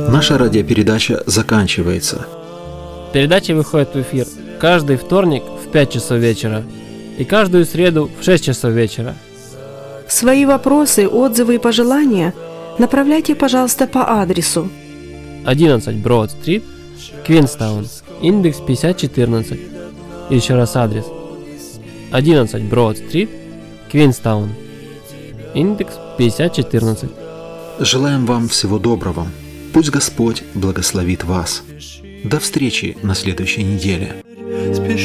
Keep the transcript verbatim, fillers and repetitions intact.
Наша радиопередача заканчивается. Передача выходит в эфир каждый вторник в пять часов вечера и каждую среду в шесть часов вечера. Свои вопросы, отзывы и пожелания направляйте, пожалуйста, по адресу одиннадцать Брод-стрит, Квинстаун, индекс пятьдесят четырнадцать. Еще раз адрес. одиннадцать Брод-стрит, Квинстаун, индекс пятьдесят четырнадцать. Желаем вам всего доброго. Пусть Господь благословит вас. До встречи на следующей неделе.